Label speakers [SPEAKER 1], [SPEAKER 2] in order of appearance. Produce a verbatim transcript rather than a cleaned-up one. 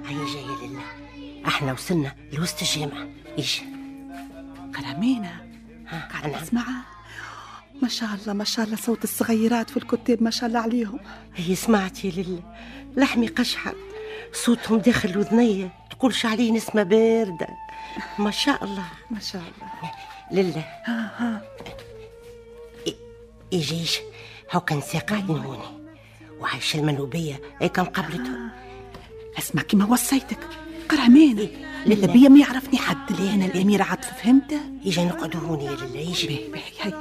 [SPEAKER 1] هيا جاية لله، احنا وصلنا لوسط الجامعة. ايش
[SPEAKER 2] كلامينا قاعد اسمعها؟ ما شاء الله ما شاء الله، صوت الصغيرات في الكتاب ما شاء الله عليهم.
[SPEAKER 1] هي سمعت يا لله، لحمي قشحر، صوتهم داخل وذنية، تقولش عليه نسمة باردة. ما شاء الله
[SPEAKER 2] ما شاء الله.
[SPEAKER 1] لله
[SPEAKER 2] ها ها
[SPEAKER 1] يجيش هو كان ساقعين هوني وعايش المنوبية اي كان قبلته.
[SPEAKER 2] اسمع كما وصيتك قرعمين
[SPEAKER 1] إيه؟
[SPEAKER 2] لله بيا ما يعرفني حد. ليه انا الامير عاطف فهمته.
[SPEAKER 1] يجي نقعدوا هوني يا لله. يجي
[SPEAKER 2] بيه بيه